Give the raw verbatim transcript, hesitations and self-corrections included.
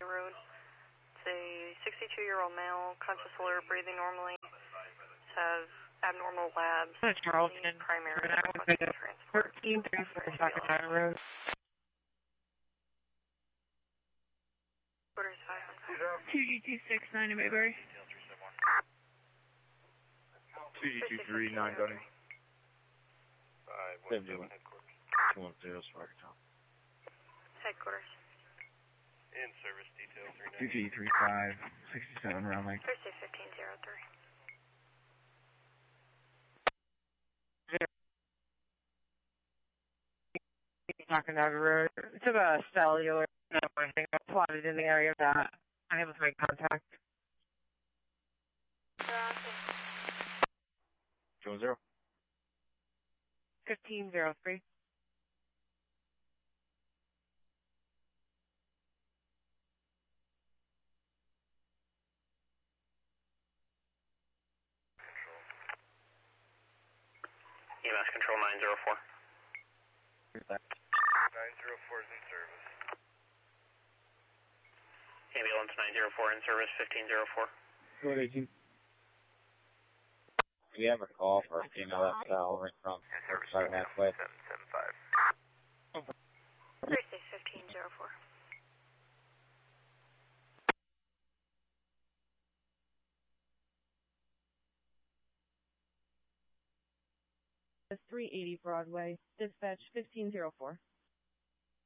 Road. It's a sixty-two-year-old male, conscious, alert, breathing normally. Has abnormal labs. That's Charlton. Primary transport. thirteen thirty-four Sacramento Road. Quarters five one five. two G two six nine in Mayberry. two G two three nine Gunny. seventy-one. two one zero Sparktown. Headquarters. In service detail three nine. two G three five sixty-seven Round Lake. Thursday fifteen oh three. Sacramento Road. Took a cellular number. I think I plotted in the area of that. I able to make contact. two one zero. fifteen oh three. E M S control nine zero four. nine zero four is in service. Ambulance nine zero four in service fifteen oh four. Go ahead, Gene. We have a call for a female that's over from starting halfway. seven seven five. Thursday fifteen oh four. three eighty Broadway. Dispatch fifteen oh four.